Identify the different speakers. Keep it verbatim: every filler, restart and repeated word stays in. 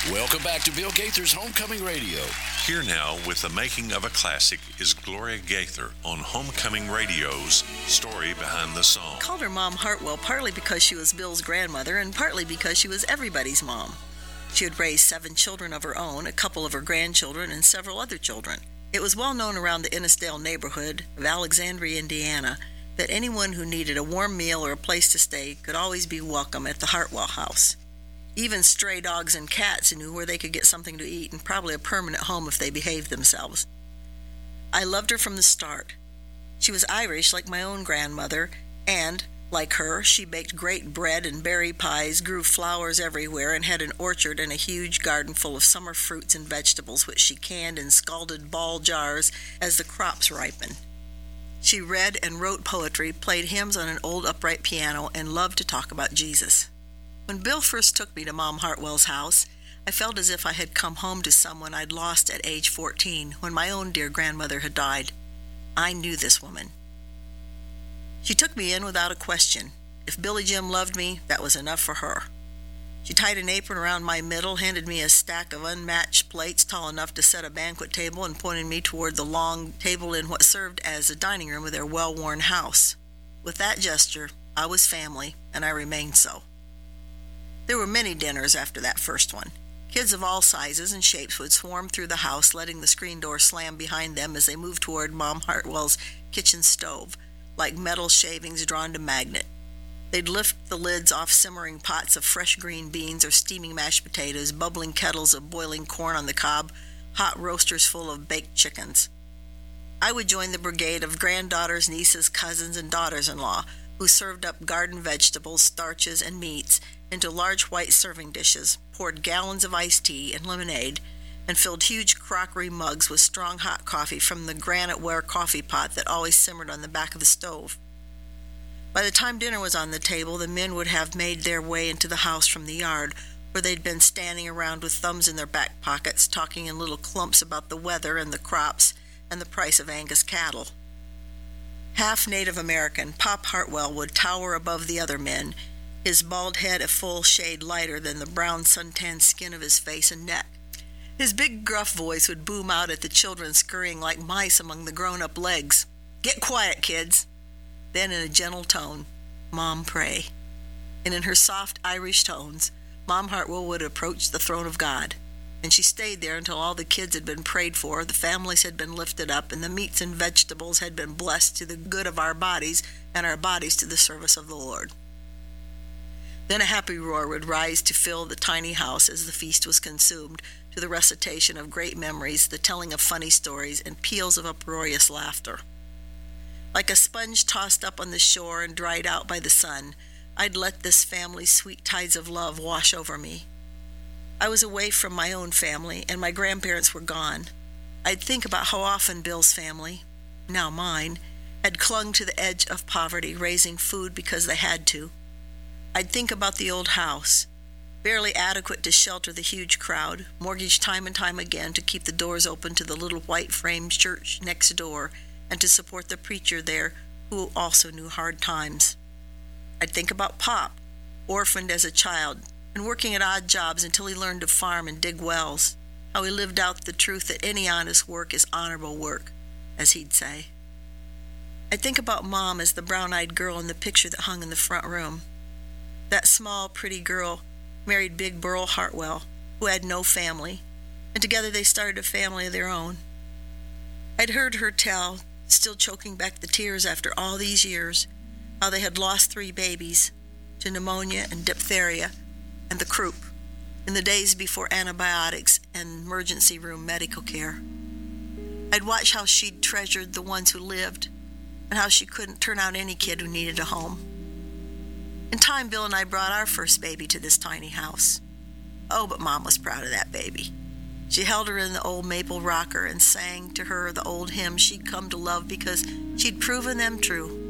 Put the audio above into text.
Speaker 1: Welcome back to Bill Gaither's Homecoming Radio.
Speaker 2: Here now with the making of a classic is Gloria Gaither on Homecoming Radio's Story Behind the Song.
Speaker 3: I called her Mom Hartwell partly because she was Bill's grandmother and partly because she was everybody's mom. She had raised seven children of her own, a couple of her grandchildren, and several other children. It was well known around the Innisdale neighborhood of Alexandria, Indiana, that anyone who needed a warm meal or a place to stay could always be welcome at the Hartwell house. Even stray dogs and cats knew where they could get something to eat and probably a permanent home if they behaved themselves. I loved her from the start. She was Irish like my own grandmother, and, like her, she baked great bread and berry pies, grew flowers everywhere, and had an orchard and a huge garden full of summer fruits and vegetables which she canned in scalded ball jars as the crops ripened. She read and wrote poetry, played hymns on an old upright piano, and loved to talk about Jesus. When Bill first took me to Mom Hartwell's house, I felt as if I had come home to someone I'd lost at age fourteen, when my own dear grandmother had died. I knew this woman. She took me in without a question. If Billy Jim loved me, that was enough for her. She tied an apron around my middle, handed me a stack of unmatched plates tall enough to set a banquet table, and pointed me toward the long table in what served as a dining room of their well-worn house. With that gesture, I was family, and I remained so. There were many dinners after that first one. Kids of all sizes and shapes would swarm through the house, letting the screen door slam behind them as they moved toward Mom Hartwell's kitchen stove, like metal shavings drawn to magnet. They'd lift the lids off simmering pots of fresh green beans or steaming mashed potatoes, bubbling kettles of boiling corn on the cob, hot roasters full of baked chickens. I would join the brigade of granddaughters, nieces, cousins, and daughters-in-law, who served up garden vegetables, starches, and meats into large white serving dishes, poured gallons of iced tea and lemonade, and filled huge crockery mugs with strong hot coffee from the granite-ware coffee pot that always simmered on the back of the stove. By the time dinner was on the table, the men would have made their way into the house from the yard, where they'd been standing around with thumbs in their back pockets, talking in little clumps about the weather and the crops and the price of Angus cattle. Half Native American, Pop Hartwell would tower above the other men, his bald head a full shade lighter than the brown suntanned skin of his face and neck. His big gruff voice would boom out at the children scurrying like mice among the grown-up legs. "Get quiet, kids." Then in a gentle tone, "Mom, pray." And in her soft Irish tones, Mom Hartwell would approach the throne of God. And she stayed there until all the kids had been prayed for, the families had been lifted up, and the meats and vegetables had been blessed to the good of our bodies, and our bodies to the service of the Lord. Then a happy roar would rise to fill the tiny house as the feast was consumed, to the recitation of great memories, the telling of funny stories, and peals of uproarious laughter. Like a sponge tossed up on the shore and dried out by the sun, I'd let this family's sweet tides of love wash over me. I was away from my own family, and my grandparents were gone. I'd think about how often Bill's family, now mine, had clung to the edge of poverty, raising food because they had to. I'd think about the old house, barely adequate to shelter the huge crowd, mortgaged time and time again to keep the doors open to the little white-framed church next door and to support the preacher there who also knew hard times. I'd think about Pop, orphaned as a child, and working at odd jobs until he learned to farm and dig wells, how he lived out the truth that any honest work is honorable work, as he'd say. I'd think about Mom as the brown-eyed girl in the picture that hung in the front room. That small, pretty girl married big Burl Hartwell, who had no family, and together they started a family of their own. I'd heard her tell, still choking back the tears after all these years, how they had lost three babies to pneumonia and diphtheria and the croup in the days before antibiotics and emergency room medical care. I'd watched how she'd treasured the ones who lived and how she couldn't turn out any kid who needed a home. In time, Bill and I brought our first baby to this tiny house. Oh, but Mom was proud of that baby. She held her in the old maple rocker and sang to her the old hymns she'd come to love because she'd proven them true.